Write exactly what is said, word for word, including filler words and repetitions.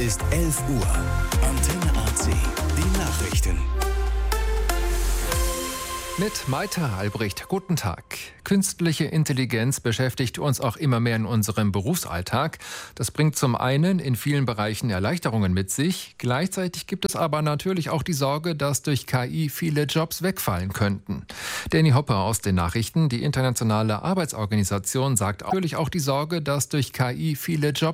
ist elf Uhr. Antenne A C. Die Nachrichten. Mit Maita Albrecht, guten Tag. Künstliche Intelligenz beschäftigt uns auch immer mehr in unserem Berufsalltag. Das bringt zum einen in vielen Bereichen Erleichterungen mit sich. Gleichzeitig gibt es aber natürlich auch die Sorge, dass durch K I viele Jobs wegfallen könnten. Danny Hopper aus den Nachrichten. Die Internationale Arbeitsorganisation sagt natürlich auch die Sorge, dass durch K I viele Jobs